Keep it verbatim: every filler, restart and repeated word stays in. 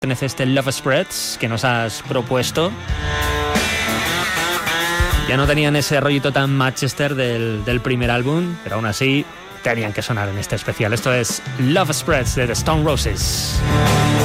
pertenece este Love Spreads que nos has propuesto. Ya no tenían ese rollito tan Manchester del, del primer álbum, pero aún así tenían que sonar en este especial. Esto es Love Spreads de The Stone Roses.